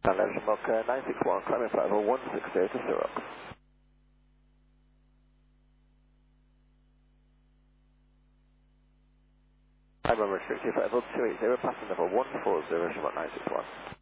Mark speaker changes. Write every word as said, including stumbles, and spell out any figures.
Speaker 1: Hello, Shamrock uh, nine six one, climbing flight level one six zero to Syrup. I'm on restricted flight level two eight zero, passing level one four zero, Shamrock nine six one.